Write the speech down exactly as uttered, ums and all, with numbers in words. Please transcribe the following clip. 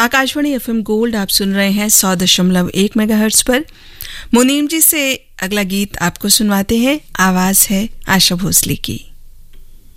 Akashvani FM gold आप सुन रहे हैं सौ दशमलव एक मेगाहर्ट्ज पर। मुनीम जी से अगला गीत आपको सुनवाते हैं, आवाज है आशा भोसले की।